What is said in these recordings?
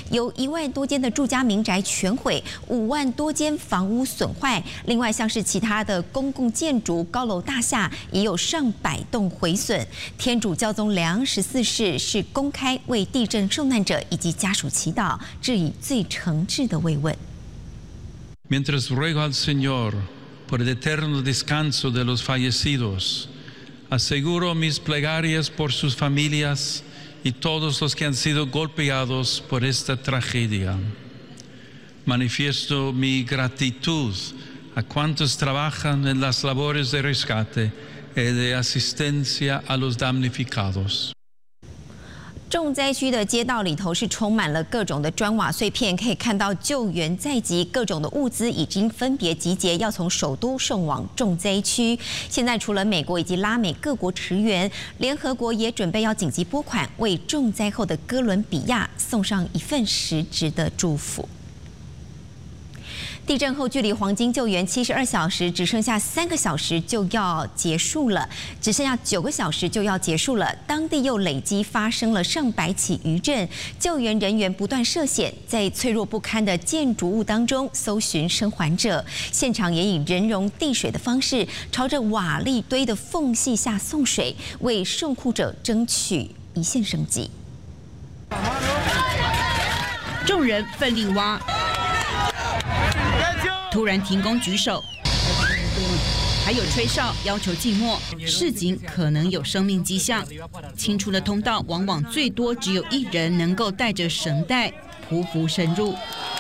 有1万多间的住家民宅全毁，5万多间房屋损坏。另外，像是其他的公共建筑、高楼大厦，也有上百栋毁损。天主教宗良14世是公开为地震受难者以及家属祈祷，致以最诚挚的慰问。 Mientras ruego al Señor por el eterno descanso de los fallecidos, aseguro mis plegarias por sus familias y todos los que han sido golpeados por esta tragedia. Manifiesto mi gratitud a cuantos trabajan en las labores de rescate y de asistencia a los damnificados. 重灾区的街道里头是充满了各种的砖瓦碎片，可以看到救援在即，各种的物资已经分别集结，要从首都送往重灾区。现在除了美国以及拉美各国驰援，联合国也准备要紧急拨款，为重灾后的哥伦比亚送上一份实质的祝福。 地震后，距离黄金救援72小时只剩下3个小时就要结束了，只剩下9个小时就要结束了。当地又累积发生了上百起余震，救援人员不断涉险，在脆弱不堪的建筑物当中搜寻生还者。现场也以人容递水的方式，朝着瓦砾堆的缝隙下送水，为受苦者争取一线生机。 众人奋力挖。 突然停工举手，还有吹哨要求静默，示警可能有生命迹象。清出的通道往往最多只有1人能够带着绳带匍匐深入。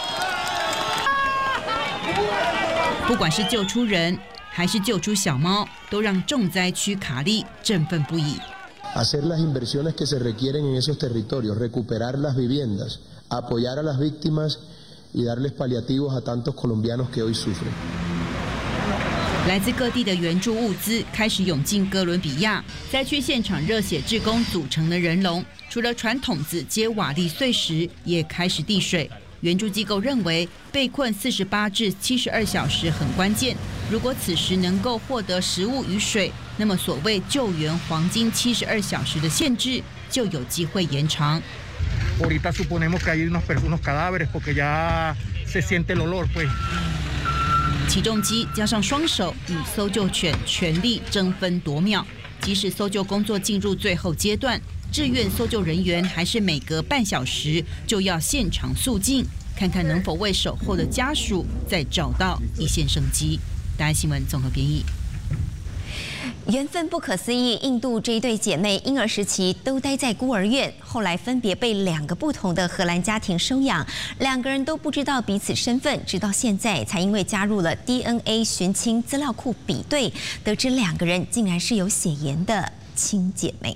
不管是救出人还是救出小猫，都让重灾区卡利振奋不已。 Hacer las inversiones que se requieren en esos territorios, recuperar las viviendas, apoyar a las víctimas. Y darles paliativos a tantos colombianos que hoy sufren. 来自各地的援助物资开始涌进哥伦比亚，灾区现场热血志工组成的人龙，除了传筒子接瓦砾碎石，也开始递水。援助机构认为，被困48至72小时很关键。如果此时能够获得食物与水，那么所谓救援黄金72小时的限制就有机会延长。 Ahorita suponemos que hay unos cadáveres porque ya se siente el olor, pues. 起重机加上双手与搜救犬全力争分夺秒，即使搜救工作进入最后阶段，志愿搜救人员还是每隔半小时就要现场肃静，看看能否为守候的家属再找到一线生机。大安新闻综合编译。 缘分不可思议，印度这一对姐妹婴儿时期都待在孤儿院，后来分别被2个不同的荷兰家庭收养，2个人都不知道彼此身份，直到现在才因为加入了 DNA 寻亲资料库比对，得知2个人竟然是有血缘的亲姐妹。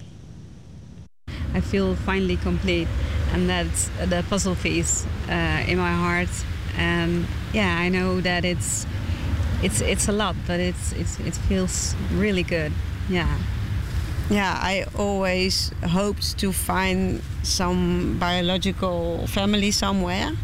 I feel finally complete, and that's the puzzle piece in my heart. And yeah, I know that it's a lot, but it feels really good. Yeah. Yeah, I always hoped to find some biological family somewhere.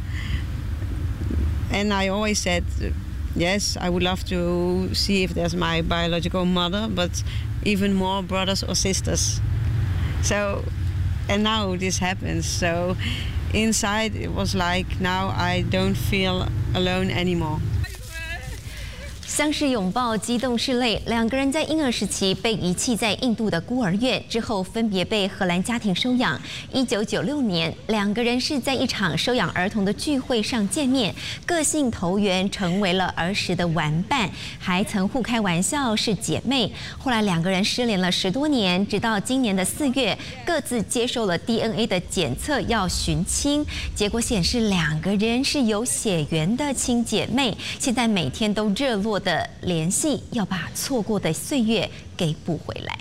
And I always said, yes, I would love to see if there's my biological mother, but even more brothers or sisters. So, and now this happens. So inside it was like, now I don't feel alone anymore. 相视拥抱，激动拭泪。2个人在婴儿时期被遗弃在印度的孤儿院，之后分别被荷兰家庭收养。1996年，2个人是在一场收养儿童的聚会上见面，个性投缘，成为了儿时的玩伴，还曾互开玩笑是姐妹。后来2个人失联了10多年，直到今年的4月，各自接受了 DNA 的检测，要寻亲，结果显示2个人是有血缘的亲姐妹，现在每天都热络的联系，要把错过的岁月给补回来。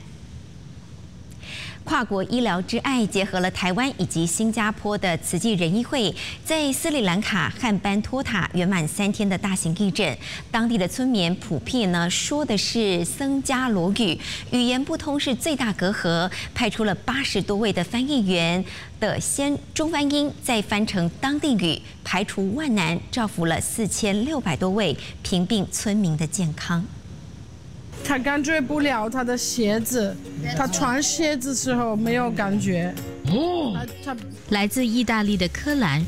跨国医疗之爱结合了台湾以及新加坡的慈济人医会，在斯里兰卡汉班托塔圆满3天的大型地震，当地的村民普遍说的是僧伽罗语，语言不通是最大隔阂，派出了80多位的翻译员的先中翻英，再翻成当地语，排除万难，造福了4600多位平病村民的健康。 他感觉不了他的鞋子，他穿鞋子时候没有感觉。 来自意大利的柯兰